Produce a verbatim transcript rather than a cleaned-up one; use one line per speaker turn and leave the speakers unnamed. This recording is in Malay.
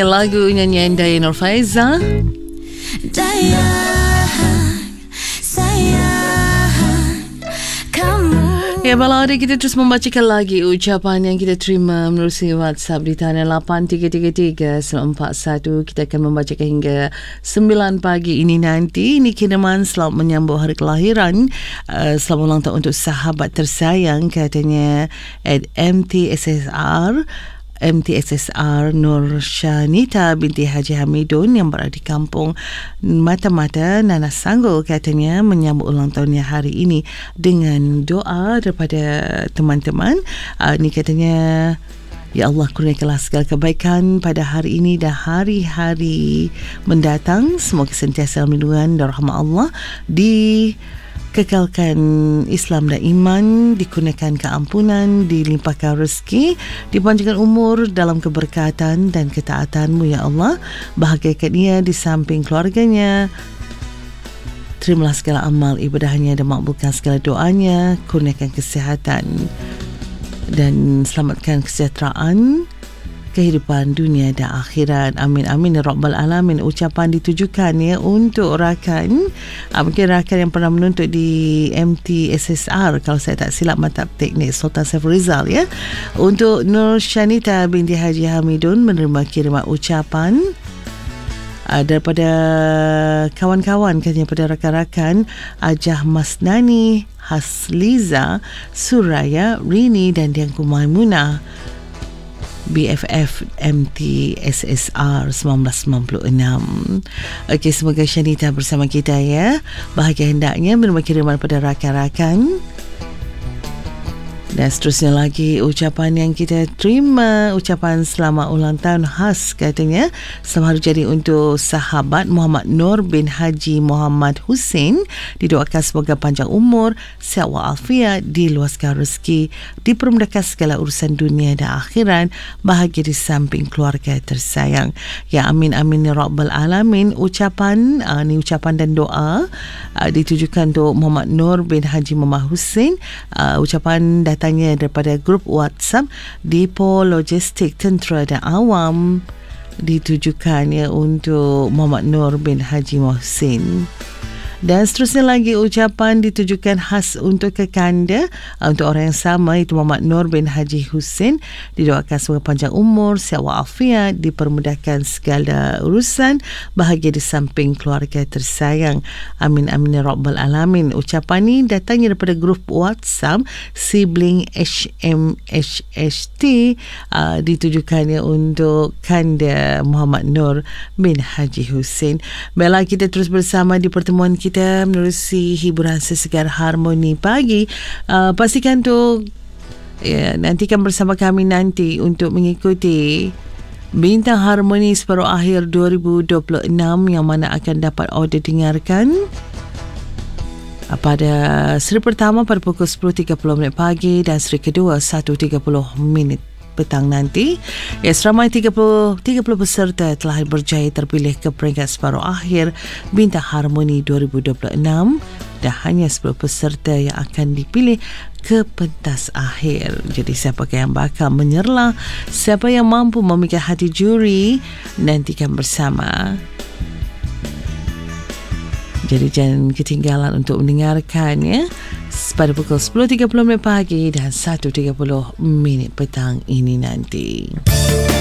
membacakan lagu nyanyian Daya Nurfaiza.
Daya, sayang, kamu.
Ya, balada kita terus membacakan lagi ucapan yang kita terima melalui WhatsApp di talian lapan tiga tiga tiga sembilan empat satu. Kita akan membacakan hingga sembilan pagi ini nanti. Ini kiriman selamat menyambut hari kelahiran. Uh, selamat ulang tahun untuk sahabat tersayang, katanya at M T S S R. M T S S R Nur Syanita binti Haji Hamidun yang berada di kampung Mata-Mata Nanas Sanggul, katanya menyambut ulang tahunnya hari ini dengan doa daripada teman-teman. Uh, ini katanya, ya Allah, kurniakanlah segala kebaikan pada hari ini dan hari-hari mendatang. Semoga sentiasa dalam lindungan dan rahmat Allah, dikekalkan Islam dan iman, dikurniakan keampunan, dilimpahkan rezeki, dipanjangkan umur dalam keberkatan dan ketaatan-Mu, ya Allah. Bahagiakan ia di samping keluarganya. Terimalah segala amal ibadahnya dan makbulkan segala doanya. Kurniakan kesihatan dan selamatkan kesejahteraan, kehidupan dunia dan akhirat. Amin amin ya rabbal alamin. Ucapan ditujukan ya untuk rakan, uh, mungkin rakan yang pernah menuntut di M T S S R kalau saya tak silap, mata teknik Sultan Saiful Rizal ya. Untuk Nur Syanita binti Haji Hamidun menerima kiriman ucapan uh, daripada kawan-kawan, katanya pada rakan-rakan Ajah Masnani, Hasliza, Suraya, Rini dan Dianku Maimunah, B F F M T S S R seribu sembilan ratus sembilan puluh enam. Okey, semoga Syanita bersama kita ya. Bahagia hendaknya menerima kiriman pada rakan-rakan. Dan seterusnya lagi ucapan yang kita terima, ucapan selamat ulang tahun khas, katanya selamat hari jadi untuk sahabat Muhammad Nur bin Haji Muhammad Hussein. Didoakan semoga panjang umur, sihat walafiat, diluaskan rezeki, dipermudahkan segala urusan dunia dan akhirat, bahagia di samping keluarga tersayang. Ya amin amin ya rabbal alamin. Ucapan uh, ni ucapan dan doa uh, ditujukan untuk Muhammad Nur bin Haji Muhammad Hussein. Uh, ucapan datang tanya daripada grup WhatsApp Depo Logistik Tentera dan Awam, ditujukan ya untuk Muhammad Nur bin Haji Mohsin. Dan seterusnya lagi ucapan ditujukan khas untuk kekanda, untuk orang yang sama, itu Muhammad Nur bin Haji Hussein. Didoakan semoga panjang umur, sihat walafiat, dipermudahkan segala urusan, bahagia di samping keluarga tersayang. Amin amin ya rabbal alamin. Ucapan ni datangnya daripada grup WhatsApp Sibling H M H H T, uh, ditujukannya untuk kanda Muhammad Nur bin Haji Hussein. Baiklah, kita terus bersama di pertemuan kita kita menerusi hiburan sesegar Harmoni Pagi. Uh, pastikan tu ya, nantikan bersama kami nanti untuk mengikuti Bintang Harmoni separuh akhir dua ribu dua puluh enam yang mana akan dapat order dengarkan pada seri pertama pada pukul sepuluh tiga puluh minit pagi dan seri kedua satu tiga puluh minit petang nanti. Ya, seramai tiga puluh, tiga puluh peserta telah berjaya terpilih ke peringkat separuh akhir Bintang Harmoni dua ribu dua puluh enam dan hanya sepuluh peserta yang akan dipilih ke pentas akhir. Jadi siapakah yang bakal menyerlah, siapa yang mampu memikat hati juri, nantikan bersama. Jadi jangan ketinggalan untuk mendengarkan ya, pada pukul sepuluh tiga puluh minit pagi dan satu tiga puluh minit petang ini nanti.